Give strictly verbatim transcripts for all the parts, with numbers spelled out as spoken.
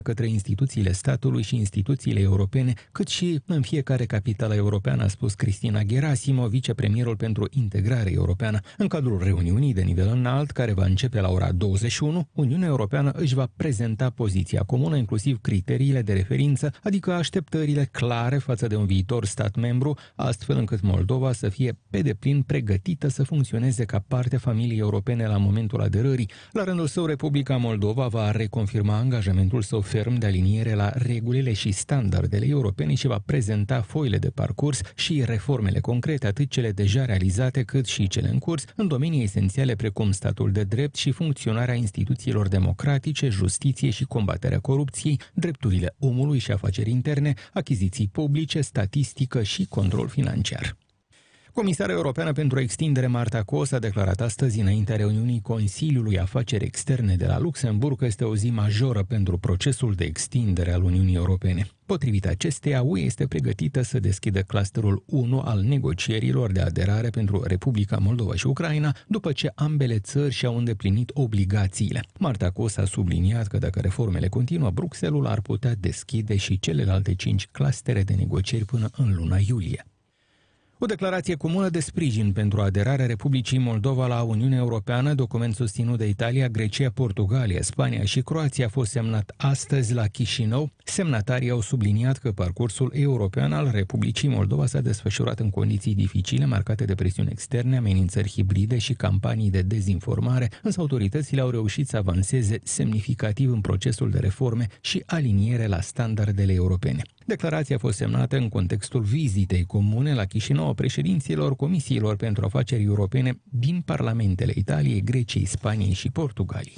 către instituțiile statului și instituțiile europene, cât și în fiecare capitală europeană, a spus Cristina Gherasimo, vicepremierul pentru integrare europeană. În cadrul reuniunii de nivel înalt, care va începe la ora douăzeci și unu, Uniunea Europeană își va prezenta poziția comună, inclusiv criteriile de referință, adică așteptările clare față de un viitor stat membru, astfel încât Moldova să fie pe deplin pregătită să funcționeze ca parte a familiei europene la momentul aderării. La rândul său, Republica Moldova va reconfirma angajamentul său ferm de aliniere la regulile și standardele europene și va prezenta foile de parcurs și reformele concrete, atât cele deja realizate cât și cele în curs, în domenii esențiale precum statul de drept și funcționarea instituțiilor democratice, justiție și combaterea corupției, drepturile omului și afaceri interne, achiziții publice, statistică și control financiar. Comisara Europeană pentru Extindere Marta Kos a declarat astăzi, înaintea reuniunii Consiliului Afaceri Externe de la Luxemburg, că este o zi majoră pentru procesul de extindere al Uniunii Europene. Potrivit acesteia, U E este pregătită să deschidă clusterul unu al negocierilor de aderare pentru Republica Moldova și Ucraina, după ce ambele țări și-au îndeplinit obligațiile. Marta Kos a subliniat că dacă reformele continuă, Bruxelles ar putea deschide și celelalte cinci clustere de negocieri până în luna iulie. O declarație comună de sprijin pentru aderarea Republicii Moldova la Uniunea Europeană, document susținut de Italia, Grecia, Portugalia, Spania și Croația, a fost semnat astăzi la Chișinău. Semnatarii au subliniat că parcursul european al Republicii Moldova s-a desfășurat în condiții dificile, marcate de presiuni externe, amenințări hibride și campanii de dezinformare, însă autoritățile au reușit să avanseze semnificativ în procesul de reforme și aliniere la standardele europene. Declarația a fost semnată în contextul vizitei comune la Chișinău a președinților Comisiilor pentru Afaceri Europene din parlamentele Italiei, Greciei, Spaniei și Portugaliei.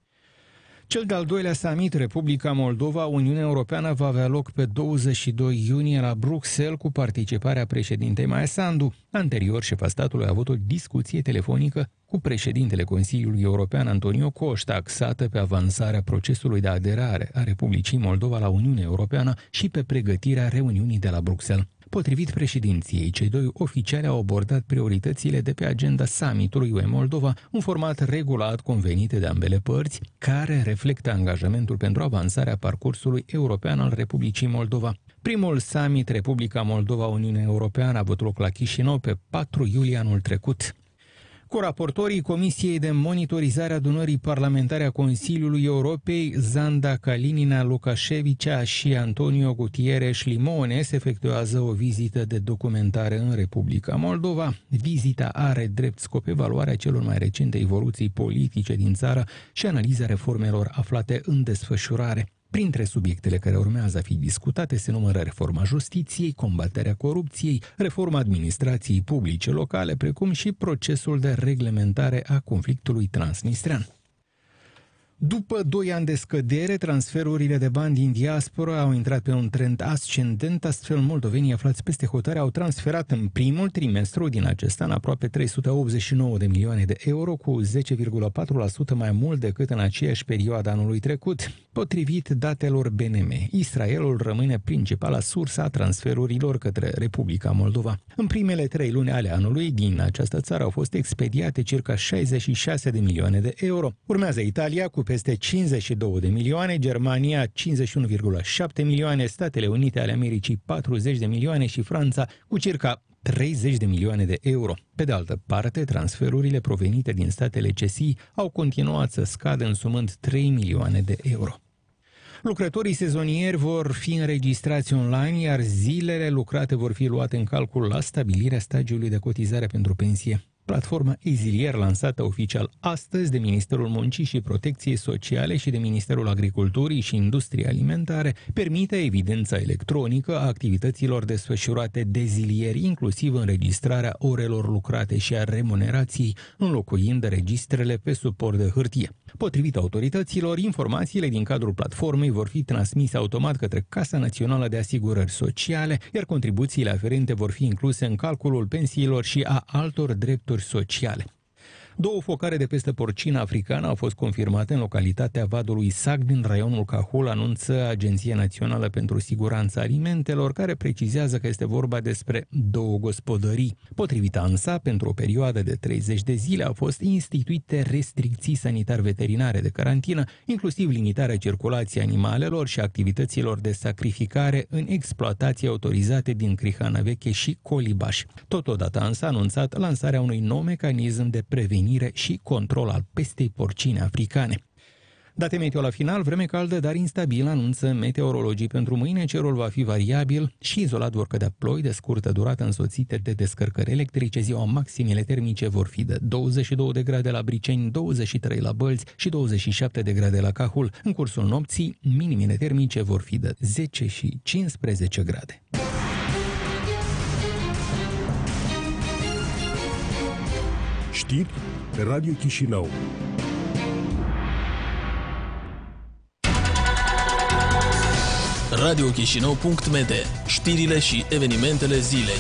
Cel de-al doilea summit Republica Moldova-Uniunea Europeană va avea loc pe douăzeci și doi iunie la Bruxelles cu participarea președintei Maia Sandu. Anterior, șefa statului a avut o discuție telefonică cu președintele Consiliului European Antonio Costa, axată pe avansarea procesului de aderare a Republicii Moldova la Uniunea Europeană și pe pregătirea reuniunii de la Bruxelles. Potrivit președinției, cei doi oficiali au abordat prioritățile de pe agenda summitului U E Moldova, un format regulat convenit de ambele părți, care reflectă angajamentul pentru avansarea parcursului european al Republicii Moldova. Primul summit Republica Moldova-Uniunea Europeană a avut loc la Chișinău pe patru iulie anul trecut. Coraportorii Comisiei de Monitorizare a Adunării Parlamentare a Consiliului Europei, Zanda Kalinina Lukashevicea și Antonio Gutierrez Limones, efectuează o vizită de documentare în Republica Moldova. Vizita are drept scop evaluarea celor mai recente evoluții politice din țară și analiza reformelor aflate în desfășurare. Printre subiectele care urmează a fi discutate se numără reforma justiției, combaterea corupției, reforma administrației publice locale, precum și procesul de reglementare a conflictului transnistrean. După doi ani de scădere, transferurile de bani din diaspora au intrat pe un trend ascendent, astfel moldovenii aflați peste hotare au transferat în primul trimestru din acest an aproape trei sute optzeci și nouă de milioane de euro, cu zece virgulă patru la sută mai mult decât în aceeași perioadă anului trecut. Potrivit datelor B N M, Israelul rămâne principala sursă a transferurilor către Republica Moldova. În primele trei luni ale anului, din această țară au fost expediate circa șaizeci și șase de milioane de euro. Urmează Italia cu peste cincizeci și două de milioane, Germania cincizeci și unu virgulă șapte milioane, Statele Unite ale Americii patruzeci de milioane și Franța cu circa treizeci de milioane de euro. Pe de altă parte, transferurile provenite din statele C S I au continuat să scadă, însumând trei milioane de euro. Lucrătorii sezonieri vor fi înregistrați online, iar zilele lucrate vor fi luate în calcul la stabilirea stagiului de cotizare pentru pensie. Platforma Ezilier, lansată oficial astăzi de Ministerul Muncii și Protecției Sociale și de Ministerul Agriculturii și Industriei Alimentare, permite evidența electronică a activităților desfășurate de zilieri, inclusiv înregistrarea orelor lucrate și a remunerației, înlocuind registrele pe suport de hârtie. Potrivit autorităților, informațiile din cadrul platformei vor fi transmise automat către Casa Națională de Asigurări Sociale, iar contribuțiile aferente vor fi incluse în calculul pensiilor și a altor drepturi sociale. Două focare de peste porcină africană au fost confirmate în localitatea Vadului Sac din raionul Cahul, anunță Agenția Națională pentru Siguranța Alimentelor, care precizează că este vorba despre două gospodării. Potrivit ANSA, pentru o perioadă de treizeci de zile au fost instituite restricții sanitar-veterinare de carantină, inclusiv limitarea circulației animalelor și activităților de sacrificare în exploatații autorizate din Crihana Veche și Colibaș. Totodată ANSA a anunțat lansarea unui nou mecanism de prevenire și control al pestei porcine africane. Date meteo la final, vreme caldă, dar instabilă, anunță meteorologii pentru mâine. Cerul va fi variabil și izolat vor cădea ploi de scurtă durată însoțite de descărcări electrice. Ziua maximele termice vor fi de douăzeci și două de grade la Briceni, douăzeci și trei la Bălți și douăzeci și șapte de grade la Cahul. În cursul nopții, minimele termice vor fi de zece și cincisprezece grade. Știri pe Radio Chișinău. radio chișinău punct m d. Știrile și evenimentele zilei.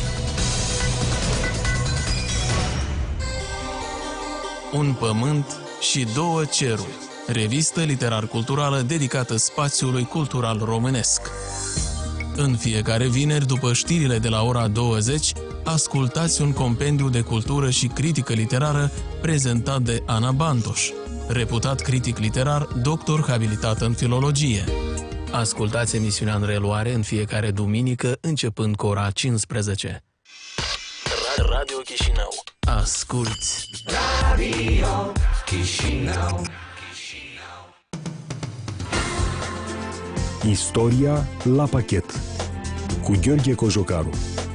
Un pământ și două ceruri. Revistă literar-culturală dedicată spațiului cultural românesc. În fiecare vineri, după știrile de la ora douăzeci, ascultați un compendiu de cultură și critică literară prezentat de Ana Bantoș, reputat critic literar, doctor habilitat în filologie. Ascultați emisiunea în reluare în fiecare duminică, începând cu ora cincisprezece. Radio Chișinău. Asculți! Radio Chișinău. Istoria la pachet cu Gheorghe Cojocaru.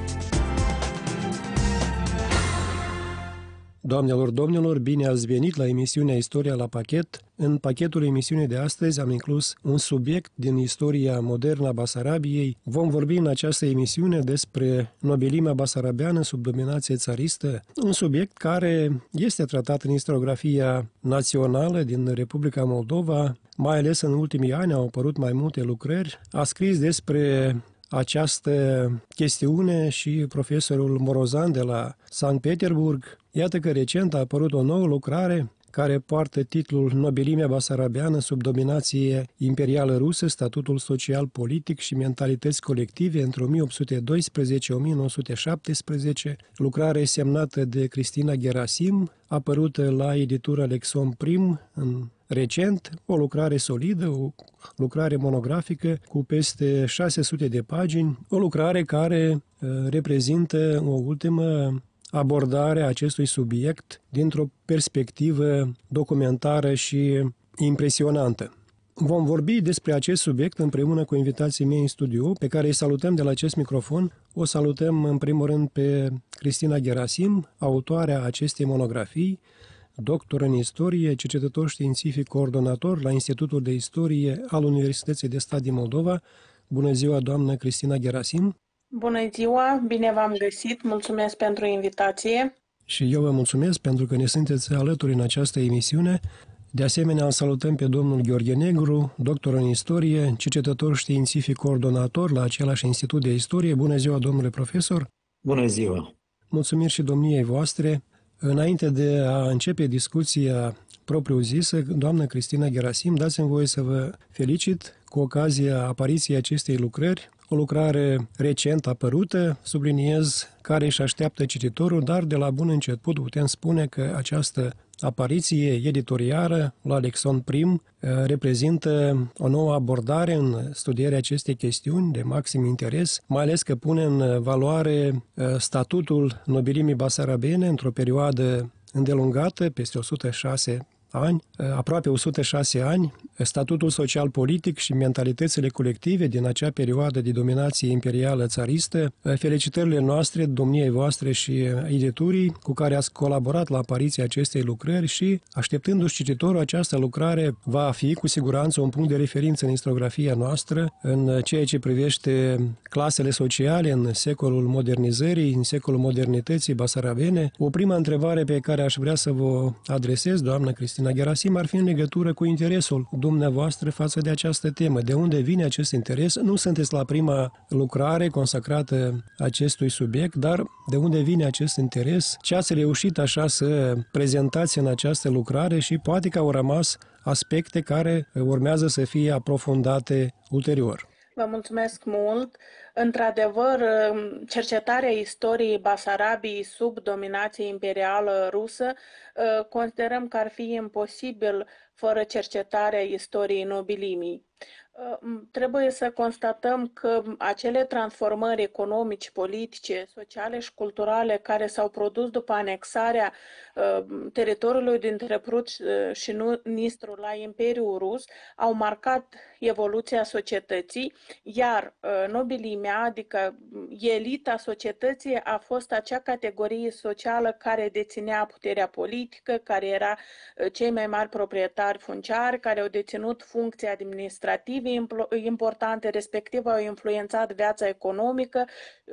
Doamnelor, domnilor, bine ați venit la emisiunea Istoria la pachet. În pachetul emisiunii de astăzi am inclus un subiect din istoria modernă a Basarabiei. Vom vorbi în această emisiune despre nobilimea basarabeană sub dominație țaristă, un subiect care este tratat în istoriografia națională din Republica Moldova, mai ales în ultimii ani au apărut mai multe lucrări. A scris despre această chestiune și profesorul Morozan de la Sankt Petersburg. Iată că recent a apărut o nouă lucrare care poartă titlul Nobilimea basarabeană sub dominație imperială rusă, statutul social-politic și mentalități colective între o mie opt sute doisprezece - o mie nouă sute șaptesprezece, lucrare semnată de Cristina Gerasim, apărută la editura Lexon Prim în recent, o lucrare solidă, o lucrare monografică cu peste șase sute de pagini, o lucrare care uh, reprezintă o ultimă abordare a acestui subiect dintr-o perspectivă documentară și impresionantă. Vom vorbi despre acest subiect împreună cu invitații mei în studio, pe care îi salutăm de la acest microfon. O salutăm în primul rând pe Cristina Gerasim, autoarea acestei monografii, doctor în istorie, cercetător științific coordonator la Institutul de Istorie al Universității de Stat din Moldova. Bună ziua, doamnă Cristina Gerasim! Bună ziua, bine v-am găsit, mulțumesc pentru invitație. Și eu vă mulțumesc pentru că ne sunteți alături în această emisiune. De asemenea, îl salutăm pe domnul Gheorghe Negru, doctor în istorie, cercetător științific coordonator la același Institut de Istorie. Bună ziua, domnule profesor! Bună ziua! Mulțumiri și domniei voastre. Înainte de a începe discuția propriu-zisă, doamnă Cristina Gerasim, dați-mi voie să vă felicit cu ocazia apariției acestei lucrări, o lucrare recent apărută, subliniez, care își așteaptă cititorul, dar de la bun început putem spune că această apariție editorială la Lexon Prim reprezintă o nouă abordare în studierea acestei chestiuni de maxim interes, mai ales că pune în valoare statutul nobilimii basarabene într-o perioadă îndelungată, peste o sută șase ani, aproape o sută șase ani, statutul social-politic și mentalitățile colective din acea perioadă de dominație imperială țaristă. Felicitările noastre, domniei voastre și editurii cu care ați colaborat la apariția acestei lucrări și, așteptându-și cititorul, această lucrare va fi cu siguranță un punct de referință în istoriografia noastră în ceea ce privește clasele sociale în secolul modernizării, în secolul modernității basarabene. O primă întrebare pe care aș vrea să vă adresez, doamnă Cristina Cristina Gerasim ar fi în legătură cu interesul dumneavoastră față de această temă. De unde vine acest interes? Nu sunteți la prima lucrare consacrată acestui subiect, dar de unde vine acest interes? Ce ați reușit așa să prezentați în această lucrare și poate că au rămas aspecte care urmează să fie aprofundate ulterior. Vă mulțumesc mult. Într-adevăr, cercetarea istoriei Basarabiei sub dominație imperială rusă considerăm că ar fi imposibil fără cercetarea istoriei nobilimii. Trebuie să constatăm că acele transformări economice, politice, sociale și culturale care s-au produs după anexarea teritoriului dintre Prut și Nistru la Imperiul Rus au marcat evoluția societății, iar nobilimea, adică elita societății, a fost acea categorie socială care deținea puterea politică, care era cei mai mari proprietari funciari, care au deținut funcții administrative importante, respectiv au influențat viața economică,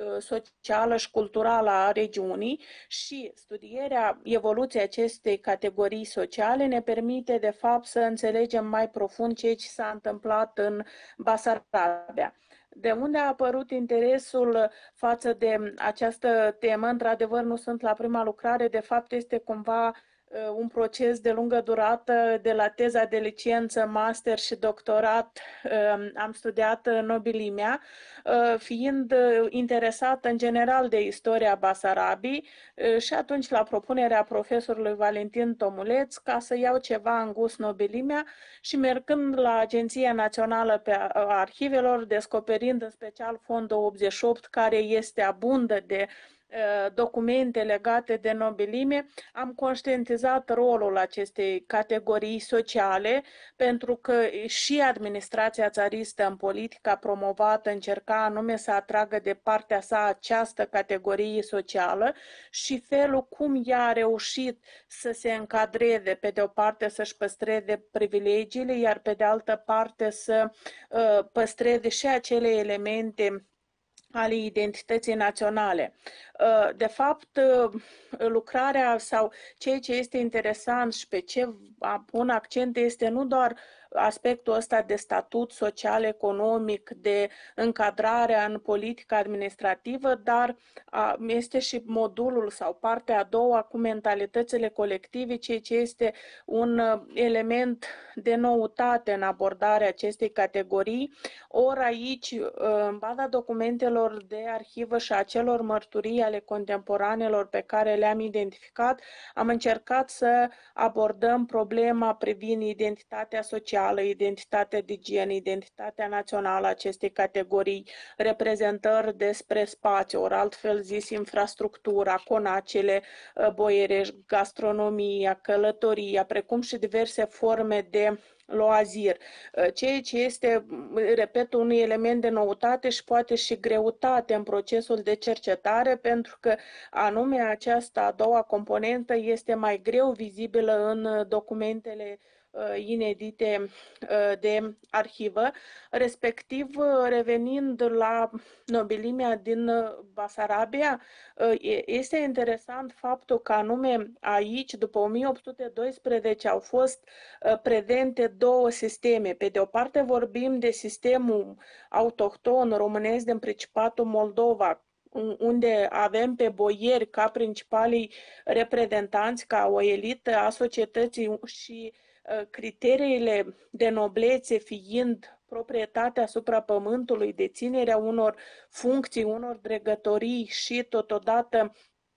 socială și culturală a regiunii și studierea evoluției acestei categorii sociale ne permite de fapt să înțelegem mai profund ceea ce s-a întâmplat în Basarabia. De unde a apărut interesul față de această temă? Într-adevăr, nu sunt la prima lucrare, de fapt este cumva un proces de lungă durată, de la teza de licență, master și doctorat. Am studiat nobilimea, fiind interesată în general de istoria Basarabiei și atunci la propunerea profesorului Valentin Tomuleț ca să iau ceva în gust nobilimea și mergând la Agenția Națională a Arhivelor, descoperind în special Fondul optzeci și opt, care este abundă de documente legate de nobilime, am conștientizat rolul acestei categorii sociale, pentru că și administrația țaristă în politica promovată încerca anume să atragă de partea sa această categorie socială și felul cum ea a reușit să se încadreze, pe de o parte să-și păstreze privilegiile, iar pe de altă parte să uh, păstreze și acele elemente ale identității naționale. De fapt, lucrarea sau ceea ce este interesant și pe ce pun accent este nu doar aspectul ăsta de statut social, economic, de încadrare în politica administrativă, dar este și modulul sau partea a doua cu mentalitățile colective, ceea ce este un element de noutate în abordarea acestei categorii. Ori aici, în baza documentelor de arhivă și a celor mărturii ale contemporanelor pe care le-am identificat, am încercat să abordăm problema privind identitatea socială, identitatea de gen, identitatea națională a acestei categorii, reprezentări despre spațiu, ori altfel zis infrastructura, conacele boierești, gastronomia, călătoria, precum și diverse forme de loazir, ceea ce este, repet, un element de noutate și poate și greutate în procesul de cercetare, pentru că anume această a doua componentă este mai greu vizibilă în documentele inedite de arhivă, respectiv revenind la nobilimea din Basarabia, este interesant faptul că anume aici, după o mie opt sute doisprezece, au fost prezente două sisteme. Pe de o parte vorbim de sistemul autohton românesc din Principatul Moldova, unde avem pe boieri ca principalii reprezentanți, ca o elită a societății și criteriile de noblețe fiind proprietatea asupra pământului, deținerea unor funcții, unor dregătorii și totodată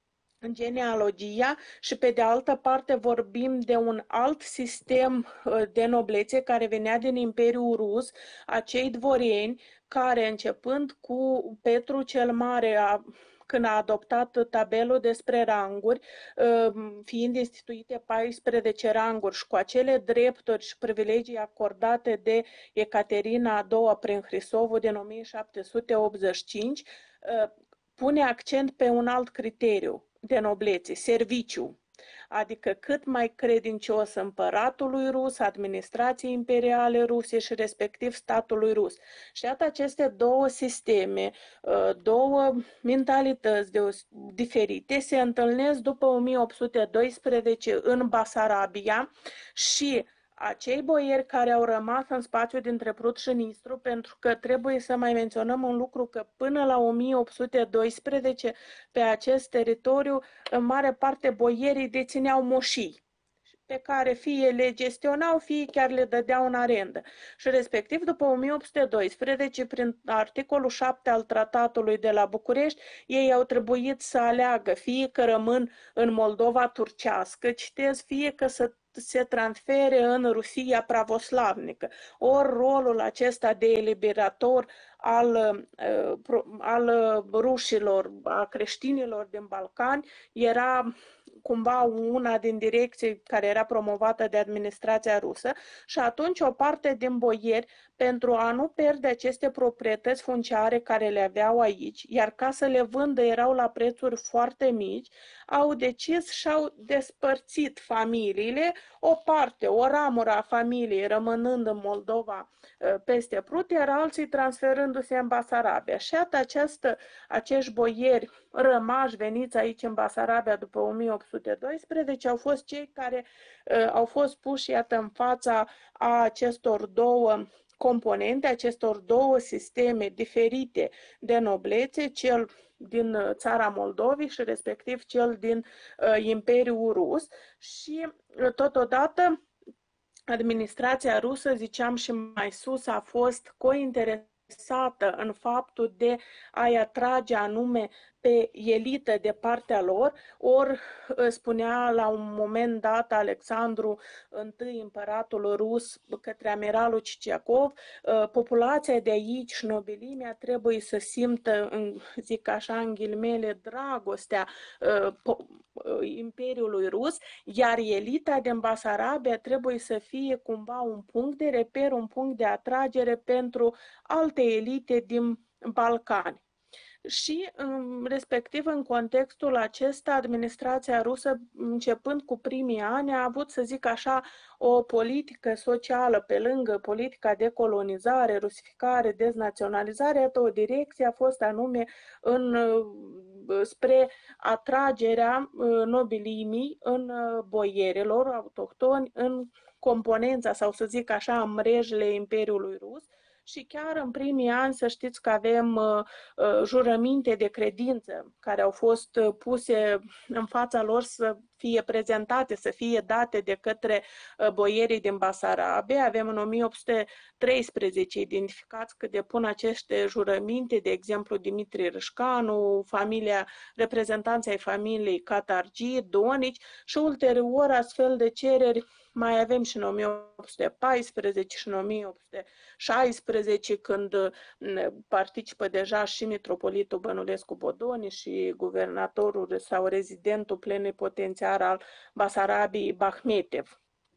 genealogia, și pe de altă parte vorbim de un alt sistem de noblețe care venea din Imperiul Rus, acei dvorieni care, începând cu Petru cel Mare, a când a adoptat tabelul despre ranguri, fiind instituite paisprezece ranguri și cu acele drepturi și privilegii acordate de Ecaterina a doua prin Hrisovul din o mie șapte sute optzeci și cinci, pune accent pe un alt criteriu de noblețe, serviciu. adică cât mai credincios împăratului rus, administrației imperiale ruse și respectiv statului rus. Și iată aceste două sisteme, două mentalități diferite se întâlnesc după o mie opt sute doisprezece în Basarabia și acei boieri care au rămas în spațiul dintre Prut și Nistru, pentru că trebuie să mai menționăm un lucru, că până la o mie opt sute doisprezece pe acest teritoriu, în mare parte boierii dețineau moșii, pe care fie le gestionau, fie chiar le dădeau în arendă. Și respectiv, după o mie opt sute doisprezece, prin articolul șapte al Tratatului de la București, ei au trebuit să aleagă fie că rămân în Moldova turcească, citez, fie că să se transfere în Rusia pravoslavnică. Ori rolul acesta de eliberator al, al rușilor, a creștinilor din Balcani, era cumva una din direcții care era promovată de administrația rusă și atunci o parte din boieri, pentru a nu pierde aceste proprietăți funciare care le aveau aici, iar ca să le vândă erau la prețuri foarte mici, au decis și au despărțit familiile, o parte, o ramură a familiei rămânând în Moldova peste Prut, iar alții transferându-se în Basarabia. Și iată această, acești boieri rămași veniți aici în Basarabia după o mie opt sute doisprezece au fost cei care uh, au fost puși, iată, în fața a acestor două componente, acestor două sisteme diferite de noblețe, cel din țara Moldovei și respectiv cel din uh, Imperiul Rus și uh, totodată administrația rusă, ziceam și mai sus, a fost cointeresată în faptul de a-i atrage anume pe elită de partea lor, ori spunea la un moment dat Alexandru I, împăratul rus, către amiralul Ciciacov, populația de aici și nobilimea trebuie să simtă, zic așa în ghilimele, dragostea Imperiului Rus, iar elita din Basarabia trebuie să fie cumva un punct de reper, un punct de atragere pentru alte elite din Balcani. Și, respectiv, în contextul acesta, administrația rusă, începând cu primii ani, a avut, să zic așa, o politică socială pe lângă politica de colonizare, rusificare, deznaționalizare. Iată, o direcție a fost anume în, spre atragerea nobilimii în boierilor autohtoni, în componența, sau să zic așa, în mrejele Imperiului Rus. Și chiar în primii ani să știți că avem uh, uh, jurăminte de credință care au fost uh, puse în fața lor să fie prezentate, să fie date de către uh, boierii din Basarabia. Avem în o mie opt sute treisprezece identificați că depun aceste jurăminte, de exemplu Dimitrie Râșcanu, familia, reprezentanții ai familiei Catargi, Donici și ulterior astfel de cereri mai avem și în o mie opt sute paisprezece și în o mie opt sute șaisprezece, când participă deja și mitropolitul Bănulescu Bodoni și guvernatorul sau rezidentul plenipotențiar al Basarabiei Bahmetev.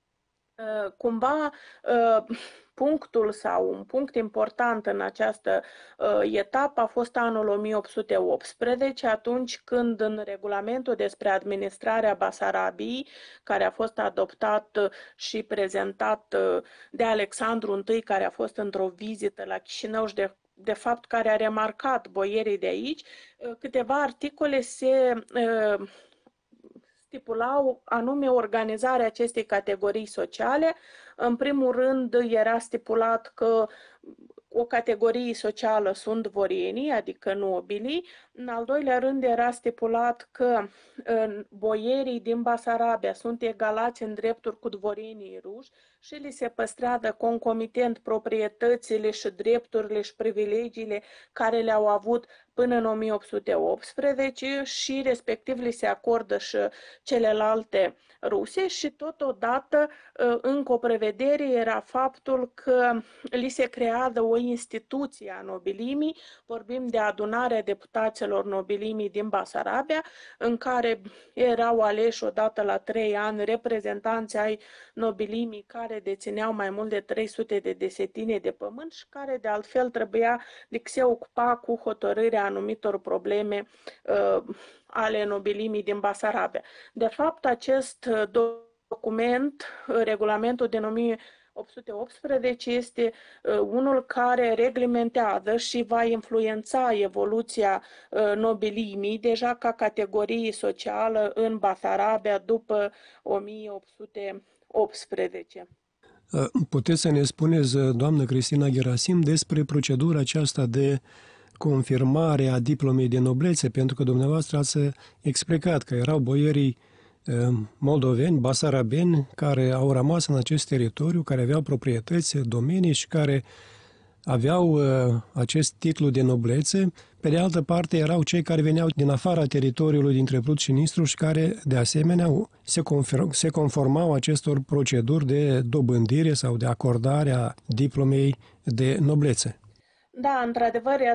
Cumva punctul sau un punct important în această uh, etapă a fost anul o mie opt sute optsprezece, atunci când în regulamentul despre administrarea Basarabiei, care a fost adoptat și prezentat uh, de Alexandru I, care a fost într-o vizită la Chișinău și de de fapt care a remarcat boierii de aici, uh, câteva articole se uh, stipulau anume organizarea acestei categorii sociale. În primul rând era stipulat că o categorie socială sunt dvorienii, adică nobilii. În al doilea rând era stipulat că boierii din Basarabia sunt egalați în drepturi cu dvorienii ruși și li se păstrează concomitent proprietățile și drepturile și privilegiile care le-au avut până în o mie opt sute optsprezece și respectiv li se acordă și celelalte ruse și totodată încă o prevedere era faptul că li se creează o instituție a nobilimii, vorbim de adunarea deputaților caselor nobilimii din Basarabia, în care erau aleși odată la trei ani reprezentanți ai nobilimii care dețineau mai mult de trei sute de desetine de pământ și care de altfel trebuia de se ocupa cu hotărârea anumitor probleme uh, ale nobilimii din Basarabia. De fapt, acest document, regulamentul din o mie opt sute optsprezece, este uh, unul care reglementează și va influența evoluția uh, nobilimii deja ca categorie socială în Basarabia după o mie opt sute optsprezece. Puteți să ne spuneți, doamnă Cristina Gherasim, despre procedura aceasta de confirmare a diplomei de noblețe, pentru că dumneavoastră ați explicat că erau boierii moldoveni, basarabeni, care au rămas în acest teritoriu, care aveau proprietăți, domenii și care aveau uh, acest titlu de noblețe. Pe de altă parte, erau cei care veneau din afara teritoriului dintre Prut și Nistru și care, de asemenea, se, conform, se conformau acestor proceduri de dobândire sau de acordare a diplomei de noblețe. Da, într-adevăr,